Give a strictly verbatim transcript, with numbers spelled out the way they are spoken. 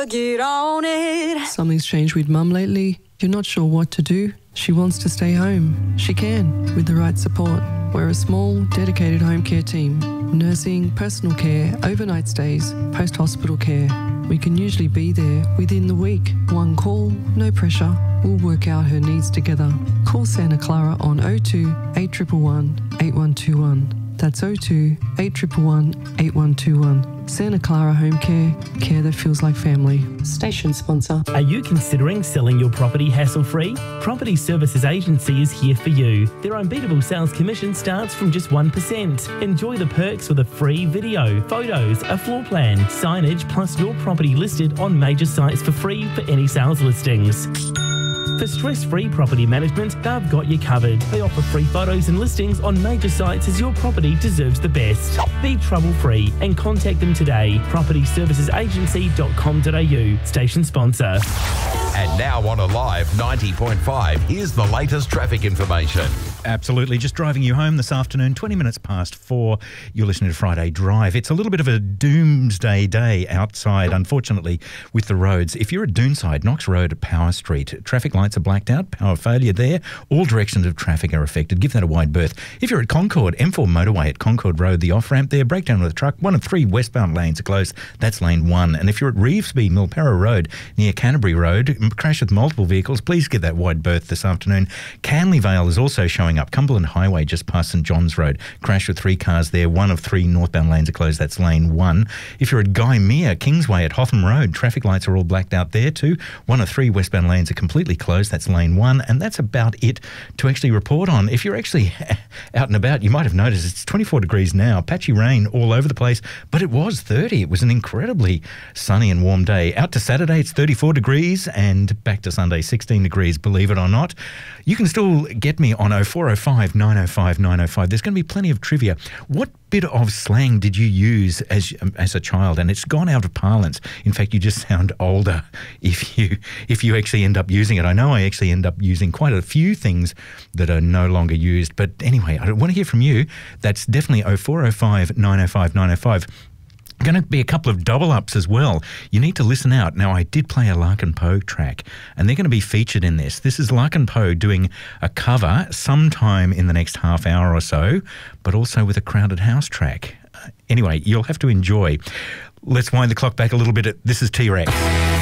Get on it. Something's changed with Mum lately. You're not sure what to do. She wants to stay home. She can, with the right support. We're a small, dedicated home care team. Nursing, personal care, overnight stays, post-hospital care. We can usually be there within the week. One call, no pressure. We'll work out her needs together. Call Santa Clara on oh two, eight one one, eight one two one. That's oh two, eight one one, eight one two one. Santa Clara Home Care, care that feels like family. Station sponsor. Are you considering selling your property hassle-free? Property Services Agency is here for you. Their unbeatable sales commission starts from just one percent. Enjoy the perks with a free video, photos, a floor plan, signage, plus your property listed on major sites for free for any sales listings. For stress-free property management, they've got you covered. They offer free photos and listings on major sites as your property deserves the best. Be trouble-free and contact them today. property services agency dot com dot a u. Station sponsor. And now on Alive ninety point five, here's the latest traffic information. Absolutely. Just driving you home this afternoon, twenty minutes past four. You're listening to Friday Drive. It's a little bit of a doomsday day outside, unfortunately, with the roads. If you're at Doonside, Knox Road at Power Street, traffic lights are blacked out, power failure there. All directions of traffic are affected. Give that a wide berth. If you're at Concord, M four motorway at Concord Road, the off-ramp there, breakdown of the truck. One of three westbound lanes are closed. That's lane one. And if you're at Revesby, Milperra Road, near Canterbury Road, crash with multiple vehicles, please get that wide berth this afternoon. Canley Vale is also showing up. Cumberland Highway just past St John's Road. Crash with three cars there. One of three northbound lanes are closed. That's lane one. If you're at Guy Mere, Kingsway at Hotham Road, traffic lights are all blacked out there too. One of three westbound lanes are completely closed. That's lane one. And that's about it to actually report on. If you're actually out and about, you might have noticed it's twenty-four degrees now. Patchy rain all over the place, but it was thirty. It was an incredibly sunny and warm day. Out to Saturday, it's thirty-four degrees, and back to Sunday, sixteen degrees, believe it or not. You can still get me on oh four oh five, nine oh five, nine oh five. There's going to be plenty of trivia. What bit of slang did you use as as a child? And it's gone out of parlance. In fact, you just sound older if you if you actually end up using it. I know I actually end up using quite a few things that are no longer used. But anyway, I want to hear from you. That's definitely oh four oh five, nine oh five, nine oh five. Going to be a couple of double ups as well. You need to listen out. Now, I did play a Larkin Poe track, and they're going to be featured in this. This is Larkin Poe doing a cover sometime in the next half hour or so, but also with a Crowded House track. Uh, anyway, you'll have to enjoy. Let's wind the clock back a little bit. This is T-Rex.